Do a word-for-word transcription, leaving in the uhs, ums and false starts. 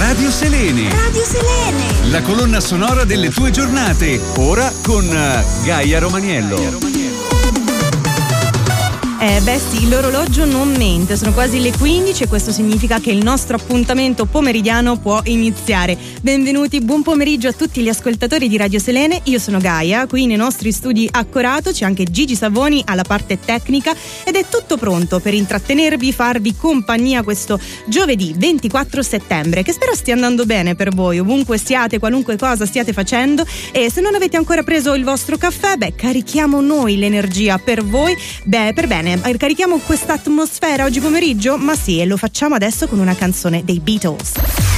Radio Selene. Radio Selene. La colonna sonora delle tue giornate. Ora con Gaia Romaniello. Eh beh sì, l'orologio non mente, sono quasi le quindici e questo significa che il nostro appuntamento pomeridiano può iniziare. Benvenuti, buon pomeriggio a tutti gli ascoltatori di Radio Selene, io sono Gaia, qui nei nostri studi a Corato c'è anche Gigi Savoni alla parte tecnica ed è tutto pronto per intrattenervi, farvi compagnia questo giovedì ventiquattro settembre, che spero stia andando bene per voi, ovunque siate, qualunque cosa stiate facendo, e se non avete ancora preso il vostro caffè, beh, carichiamo noi l'energia per voi, beh, per bene. Carichiamo questa atmosfera oggi pomeriggio? Ma sì, e lo facciamo adesso con una canzone dei Beatles.